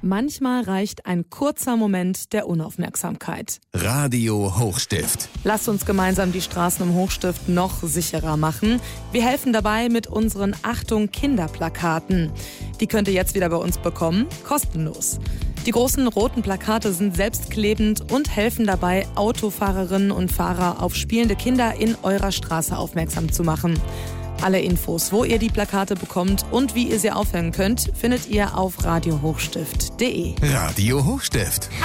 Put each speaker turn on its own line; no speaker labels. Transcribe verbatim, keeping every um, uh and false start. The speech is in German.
Manchmal reicht ein kurzer Moment der Unaufmerksamkeit.
Radio Hochstift.
Lasst uns gemeinsam die Straßen im Hochstift noch sicherer machen. Wir helfen dabei mit unseren Achtung Kinderplakaten. Die könnt ihr jetzt wieder bei uns bekommen, kostenlos. Die großen roten Plakate sind selbstklebend und helfen dabei, Autofahrerinnen und Fahrer auf spielende Kinder in eurer Straße aufmerksam zu machen. Alle Infos, wo ihr die Plakate bekommt und wie ihr sie aufhängen könnt, findet ihr auf radio hochstift punkt de.
Radio Hochstift.